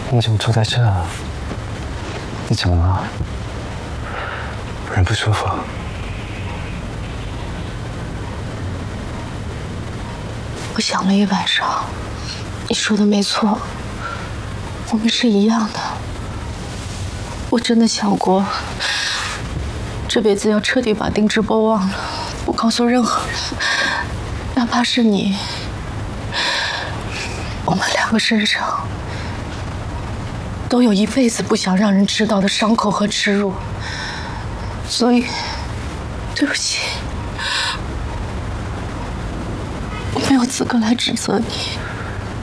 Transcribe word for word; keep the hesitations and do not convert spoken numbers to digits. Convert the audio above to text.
你怎么坐在这啊？你怎么了？人不舒服？ 我想了一晚上，你说的没错，我们是一样的。我真的想过，这辈子要彻底把丁志波忘了，不告诉任何人，哪怕是你。我们两个身上都有一辈子不想让人知道的伤口和耻辱，所以，对不起，我没有资格来指责你。